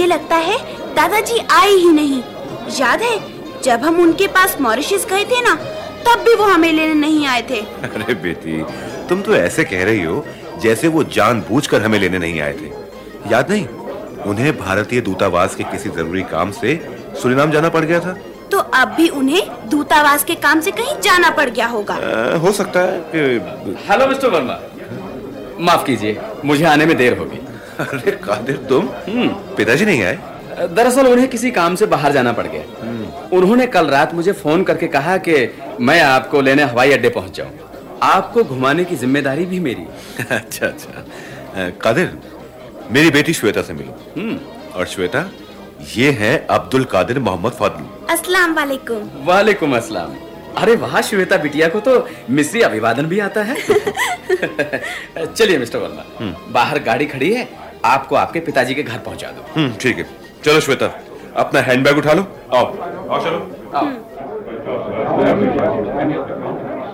ये लगता है दादाजी आए ही नहीं। याद है जब हम उनके पास मॉरिशस गए थे ना, तब भी वो हमें लेने नहीं आए थे। अरे बेटी, तुम तो ऐसे कह रही हो जैसे वो जानबूझकर हमें लेने नहीं आए थे। याद नहीं, उन्हें भारतीय दूतावास के किसी जरूरी काम से सूरीनाम जाना पड़ गया था। तो अब भी उन्हें दूतावास के काम से कहीं जाना पड़ गया होगा। हो सकता है कि... हेलो मिस्टर वर्मा, माफ कीजिए, मुझे आने में देर होगी। अरे कादिर, तुम? पिताजी नहीं आए? दरअसल उन्हें किसी काम से बाहर जाना पड़ गया। उन्होंने कल रात मुझे फोन करके कहा कि मैं आपको लेने हवाई अड्डे पहुंच जाऊं। आपको घुमाने की जिम्मेदारी भी मेरी। अच्छा अच्छा। कादिर, मेरी बेटी श्वेता से मिलो। और श्वेता, ये है अब्दुल कादिर मोहम्मद फादल। अस्सलाम वालेकुम। वालेकुम अस्सलाम। अरे वाह, श्वेता बिटिया को तो मिस्री अभिवादन भी आता है। चलिए मिस्टर वर्मा, बाहर गाड़ी खड़ी है, आपको आपके पिताजी के घर पहुंचा दो। ठीक है, चलो श्वेता, अपना हैंडबैग उठा लो। आओ आओ, चलो आओ।